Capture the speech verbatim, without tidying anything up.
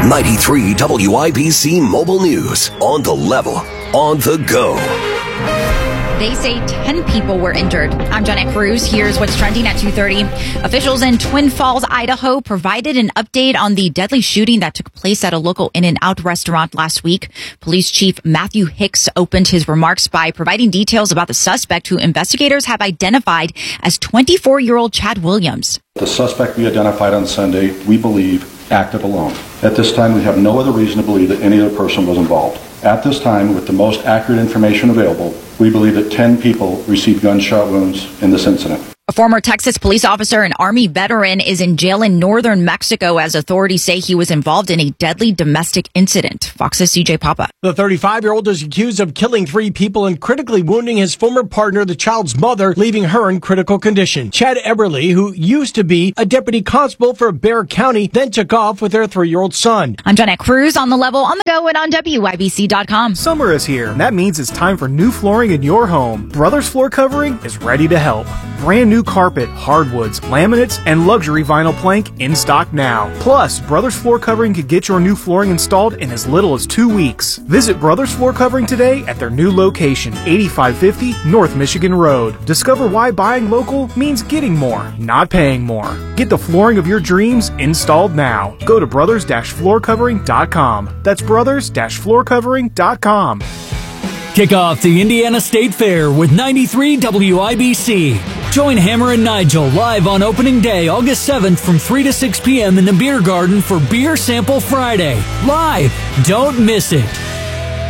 ninety-three W I B C Mobile News. On the level, on the go. They say ten people were injured. I'm Janet Cruz. Here's what's trending at two thirty. Officials in Twin Falls, Idaho provided an update on the deadly shooting that took place at a local In-N-Out restaurant last week. Police Chief Matthew Hicks opened his remarks by providing details about the suspect, who investigators have identified as twenty-four-year-old Chad Williams. The suspect we identified on Sunday, we believe, acted alone. At this time, we have no other reason to believe that any other person was involved. At this time, with the most accurate information available, we believe that ten people received gunshot wounds in this incident. A former Texas police officer and Army veteran is in jail in northern Mexico as authorities say he was involved in a deadly domestic incident. Fox's C J Papa. The thirty-five-year-old is accused of killing three people and critically wounding his former partner, the child's mother, leaving her in critical condition. Chad Eberly, who used to be a deputy constable for Bexar County, then took off with their three-year-old son. I'm Janet Cruz, on the level, on the go, and on W I B C dot com. Summer is here, and that means it's time for new flooring in your home. Brothers Floor Covering is ready to help. Brand new carpet, hardwoods, laminates, and luxury vinyl plank in stock now. Plus, Brothers Floor Covering can get your new flooring installed in as little as two weeks. Visit Brothers Floor Covering today at their new location, eighty-five fifty North Michigan Road. Discover why buying local means getting more, not paying more. Get the flooring of your dreams installed now. Go to brothers floor covering dot com. That's brothers floor covering dot com. Kick off the Indiana State Fair with ninety-three W I B C. Join Hammer and Nigel live on opening day, August seventh from three to six p.m. in the Beer Garden for Beer Sample Friday. Live! Don't miss it.